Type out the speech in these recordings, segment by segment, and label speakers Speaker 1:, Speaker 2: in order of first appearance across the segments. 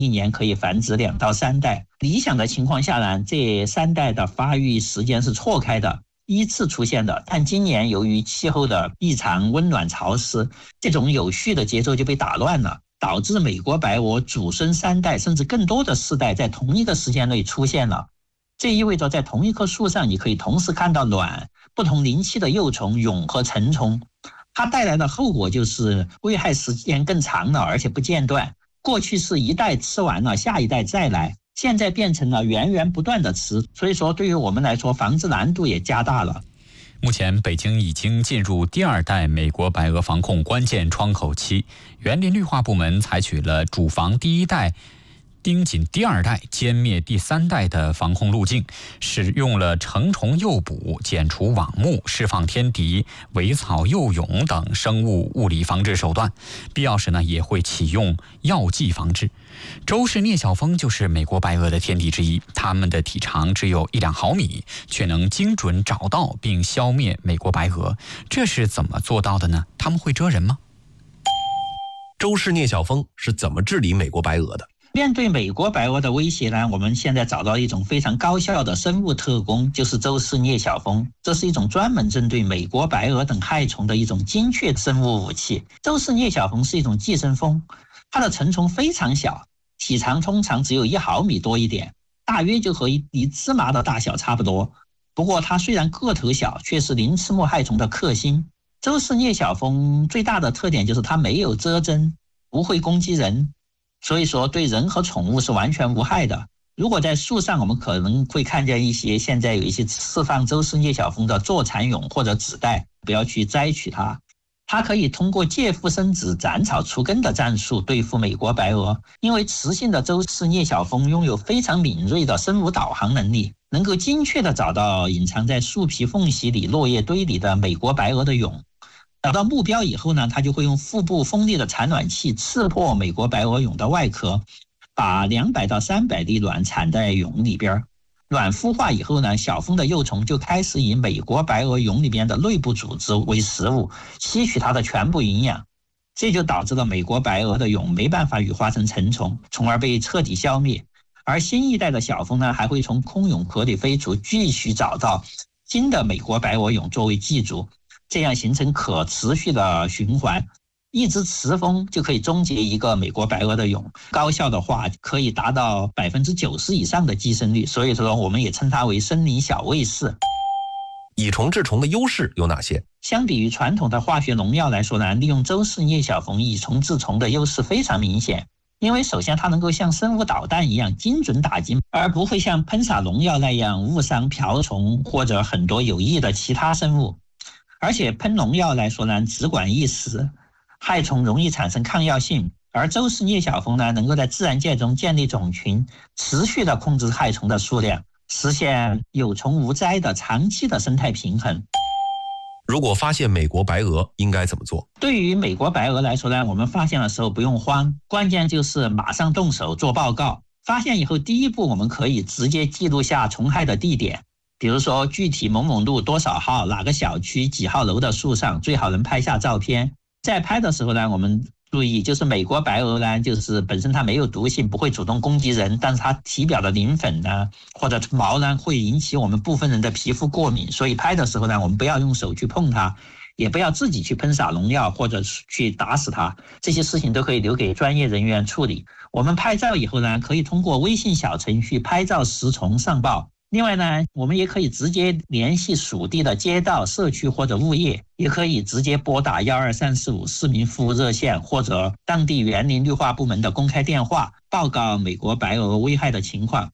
Speaker 1: 一年可以繁殖2到3代。理想的情况下呢，这3代的发育时间是错开的，依次出现的。但今年由于气候的异常温暖潮湿，这种有序的节奏就被打乱了，导致美国白鹅祖孙3代甚至更多的世代在同一个时间内出现了。这意味着在同一棵树上，你可以同时看到卵、不同龄期的幼虫、蛹和成虫。它带来的后果就是危害时间更长了，而且不间断。过去是一代吃完了，下一代再来，现在变成了源源不断的吃，所以说对于我们来说，防治难度也加大了。
Speaker 2: 目前北京已经进入第2代美国白鹅防控关键窗口期，园林绿化部门采取了主防第1代、盯紧第2代、歼灭第3代的防控路径，使用了成虫诱捕、剪除网目、释放天敌、围草诱蛹等生物物理防治手段，必要时呢也会启用药剂防治。周氏聂小蜂就是美国白鹅的天敌之一，它们的体长只有1-2毫米，却能精准找到并消灭美国白鹅。这是怎么做到的呢？它们会蛰人吗？
Speaker 3: 周氏聂小蜂是怎么治理美国白鹅的？
Speaker 1: 面对美国白鹅的威胁呢，我们现在找到一种非常高效的生物特工，就是周氏聂小蜂。这是一种专门针对美国白鹅等害虫的一种精确生物武器。周氏聂小蜂是一种寄生蜂，它的成虫非常小，体长通常只有1毫米多一点，大约就和一粒芝麻的大小差不多。不过它虽然个头小，却是鳞翅目害虫的克星。周氏聂小蜂最大的特点就是它没有蛰针，不会攻击人，所以说对人和宠物是完全无害的。如果在树上，我们可能会看见现在有一些释放周氏聂小蜂的坐蚕蛹或者子代，不要去摘取它。它可以通过借腹生子、斩草除根的战术对付美国白鹅，因为雌性的周氏聂小蜂拥有非常敏锐的生物导航能力，能够精确地找到隐藏在树皮缝隙里、落叶堆里的美国白鹅的蛹。找到目标以后呢，它就会用腹部锋利的产卵器刺破美国白鹅蛹的外壳，把200到300粒卵产在蛹里边。卵孵化以后呢，小蜂的幼虫就开始以美国白鹅蛹里边的内部组织为食物，吸取它的全部营养。这就导致了美国白鹅的蛹没办法羽化成成虫，从而被彻底消灭。而新一代的小蜂呢，还会从空蛹壳里飞出，继续找到新的美国白鹅蛹作为寄主，这样形成可持续的循环。一只雌蜂就可以终结一个美国白鹅的蛹，高效的话可以达到90%以上的寄生率，所以说我们也称它为森林小卫士。
Speaker 3: 以虫治虫的优势有哪些？
Speaker 1: 相比于传统的化学农药来说呢，利用周氏聂小蜂以虫治虫的优势非常明显。因为首先它能够像生物导弹一样精准打击，而不会像喷洒农药那样误伤瓢虫或者很多有益的其他生物。而且喷农药来说呢，只管一时，害虫容易产生抗药性，而周氏聂小蜂呢，能够在自然界中建立种群，持续的控制害虫的数量，实现有虫无灾的长期的生态平衡。
Speaker 3: 如果发现美国白鹅应该怎么做？
Speaker 1: 对于美国白鹅来说呢，我们发现的时候不用慌，关键就是马上动手做报告。发现以后，第一步我们可以直接记录下虫害的地点，比如说具体某某路多少号，哪个小区几号楼的树上，最好能拍下照片。在拍的时候呢，我们注意，就是美国白鹅呢，就是本身它没有毒性，不会主动攻击人，但是它体表的鳞粉呢或者毛呢会引起我们部分人的皮肤过敏，所以拍的时候呢，我们不要用手去碰它，也不要自己去喷洒农药或者去打死它，这些事情都可以留给专业人员处理。我们拍照以后呢，可以通过微信小程序拍照识虫上报。另外呢，我们也可以直接联系属地的街道、社区或者物业，也可以直接拨打12345市民服务热线或者当地园林绿化部门的公开电话，报告美国白鹅危害的情况。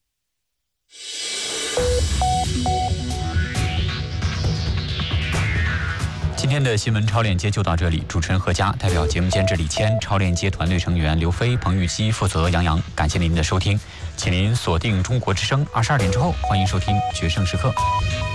Speaker 2: 今天的新闻超链接就到这里，主持人何佳，代表节目监制李谦，超链接团队成员刘飞、彭玉熙，负责杨洋。感谢您的收听，请您锁定中国之声22点之后，欢迎收听《决胜时刻》。